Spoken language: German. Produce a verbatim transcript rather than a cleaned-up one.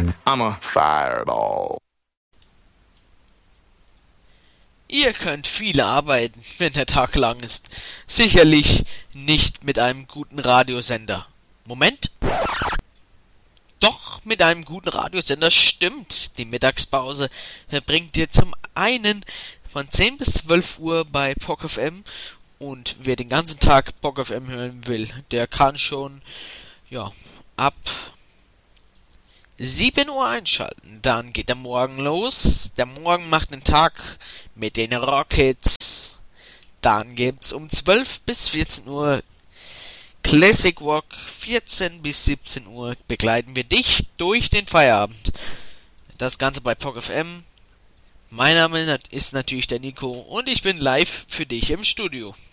I'm a fireball. Ihr könnt viel arbeiten, wenn der Tag lang ist. Sicherlich nicht mit einem guten Radiosender. Moment. Doch, mit einem guten Radiosender stimmt. Die Mittagspause verbringt ihr zum einen von zehn bis zwölf Uhr bei P O C F M, und wer den ganzen Tag P O C F M hören will, der kann schon, ja, ab sieben Uhr einschalten. Dann geht der Morgen los. Der Morgen macht den Tag mit den Rockets. Dann gibt's um zwölf bis vierzehn Uhr Classic Rock. vierzehn bis siebzehn Uhr begleiten wir dich durch den Feierabend. Das Ganze bei P O C F M. Mein Name ist natürlich der Nico und ich bin live für dich im Studio.